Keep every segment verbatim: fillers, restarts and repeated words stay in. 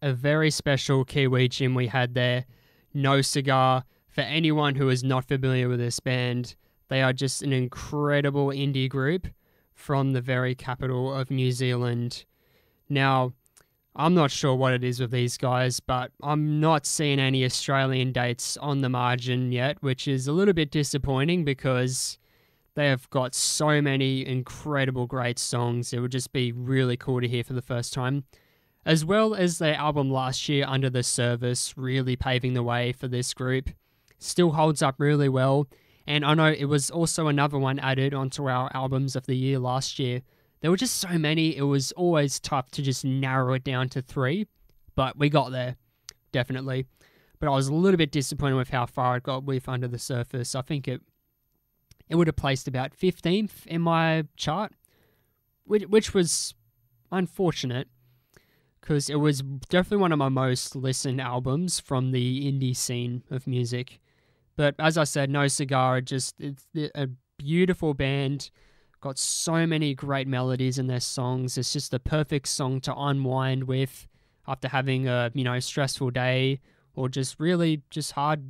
a very special Kiwi gym we had there. No Cigar. For anyone who is not familiar with this band, they are just an incredible indie group from the very capital of New Zealand. Now, I'm not sure what it is with these guys, but I'm not seeing any Australian dates on the margin yet, which is a little bit disappointing because they have got so many incredible, great songs. It would just be really cool to hear for the first time. As well as their album last year, Under the Service, really paving the way for this group. Still holds up really well. And I know it was also another one added onto our albums of the year last year. There were just so many, it was always tough to just narrow it down to three. But we got there, definitely. But I was a little bit disappointed with how far it got with Under the Surface. I think it it would have placed about fifteenth in my chart, which, which was unfortunate, because it was definitely one of my most listened albums from the indie scene of music. But as I said, No Cigar, just it's a beautiful band, got so many great melodies in their songs. It's just the perfect song to unwind with after having a, you know, stressful day or just really just hard,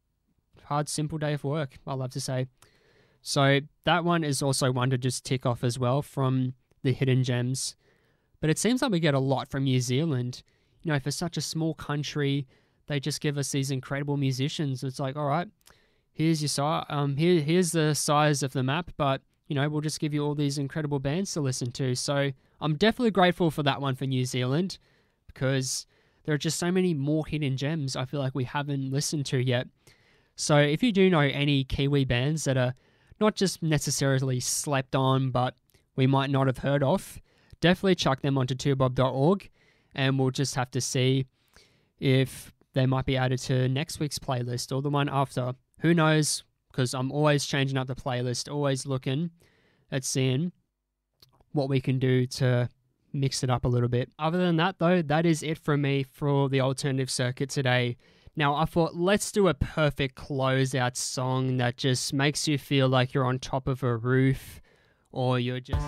hard, simple day of work, I love to say. So that one is also one to just tick off as well from the hidden gems. But it seems like we get a lot from New Zealand. You know, for such a small country, they just give us these incredible musicians. It's like, all right, here's your size. Um, here, here's the size of the map, but you know, we'll just give you all these incredible bands to listen to. So I'm definitely grateful for that one for New Zealand, because there are just so many more hidden gems I feel like we haven't listened to yet. So if you do know any Kiwi bands that are not just necessarily slept on, but we might not have heard of, definitely chuck them onto two bob dot org, and we'll just have to see if they might be added to next week's playlist or the one after. Who knows? Because I'm always changing up the playlist, always looking at seeing what we can do to mix it up a little bit. Other than that, though, that is it from me for the alternative circuit today. Now, I thought, let's do a perfect closeout song that just makes you feel like you're on top of a roof, or you're just...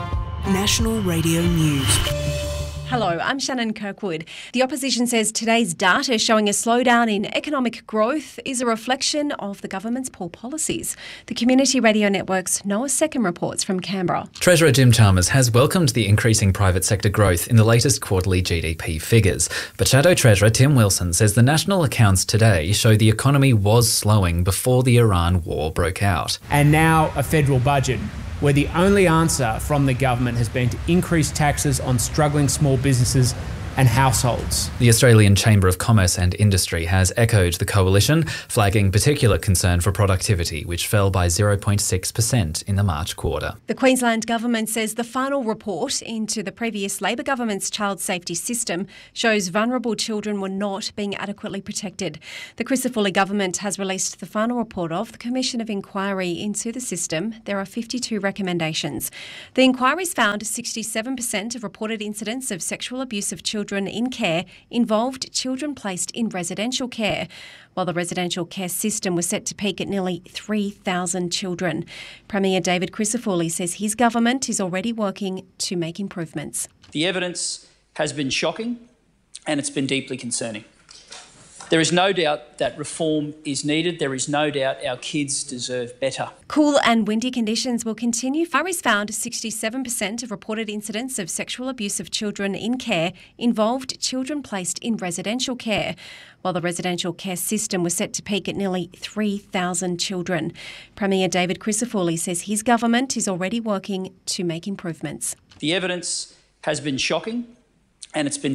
National Radio News. Hello, I'm Shannon Kirkwood. The opposition says today's data showing a slowdown in economic growth is a reflection of the government's poor policies. The Community Radio Network's Noah Second reports from Canberra. Treasurer Jim Chalmers has welcomed the increasing private sector growth in the latest quarterly G D P figures. But Shadow Treasurer Tim Wilson says the national accounts today show the economy was slowing before the Iran war broke out. And now a federal budget where the only answer from the government has been to increase taxes on struggling small businesses and households. The Australian Chamber of Commerce and Industry has echoed the coalition, flagging particular concern for productivity, which fell by zero point six percent in the March quarter. The Queensland government says the final report into the previous Labor government's child safety system shows vulnerable children were not being adequately protected. The Crisafulli government has released the final report of the Commission of Inquiry into the system. There are fifty-two recommendations. The inquiries found sixty-seven percent of reported incidents of sexual abuse of children in care involved children placed in residential care, while the residential care system was set to peak at nearly three thousand children. Premier David Crisafulli says his government is already working to make improvements. The evidence has been shocking and it's been deeply concerning. There is no doubt that reform is needed. There is no doubt our kids deserve better. Cool and windy conditions will continue. Inquiries found sixty-seven percent of reported incidents of sexual abuse of children in care involved children placed in residential care, while the residential care system was set to peak at nearly three thousand children. Premier David Crisafulli says his government is already working to make improvements. The evidence has been shocking and it's been